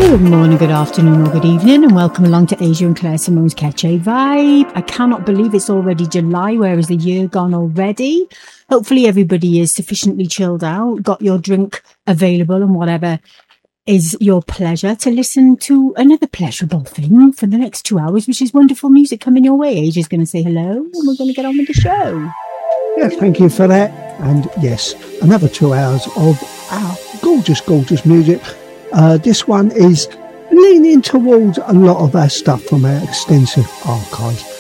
Good morning, good afternoon, or good evening, and welcome along to Asia and Claire Simone's Catch a Vibe. I cannot believe it's already July. Where is the year gone already? Hopefully everybody is sufficiently chilled out, got your drink available, and whatever is your pleasure to listen to another pleasurable thing for the next 2 hours, which is wonderful music coming your way. Asia's going to say hello, and we're going to get on with the show. Yeah, thank you for that. And yes, another 2 hours of our gorgeous, gorgeous music. This one is leaning towards a lot of our stuff from our extensive archive.